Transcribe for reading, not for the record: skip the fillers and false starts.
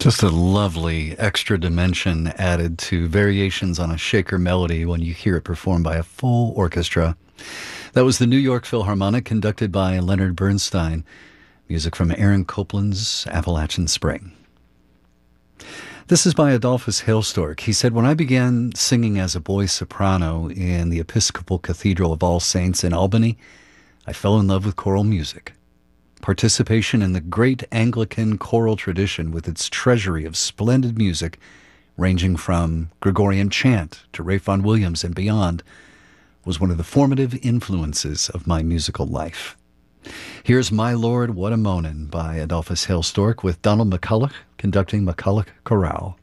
Just a lovely extra dimension added to variations on a shaker melody when you hear it performed by a full orchestra. That was the New York Philharmonic, conducted by Leonard Bernstein. Music from Aaron Copland's Appalachian Spring. This is by Adolphus Hailstork. He said, "When I began singing as a boy soprano in the Episcopal Cathedral of All Saints in Albany, I fell in love with choral music. Participation in the great Anglican choral tradition with its treasury of splendid music, ranging from Gregorian chant to Ralph Vaughan Williams and beyond, was one of the formative influences of my musical life." Here's My Lord, What a Moanin' by Adolphus Hailstork with Donald McCulloch conducting McCulloch Chorale.